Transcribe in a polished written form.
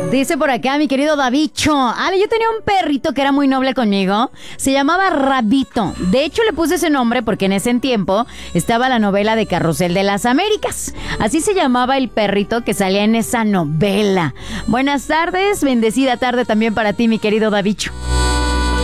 Dice por acá mi querido Davicho. Ale, yo tenía un perrito que era muy noble conmigo. Se llamaba Rabito. De hecho, le puse ese nombre porque en ese tiempo estaba la novela de Carrusel de las Américas. Así se llamaba el perrito que salía en esa novela. Buenas tardes, bendecida tarde también para ti, mi querido Davicho.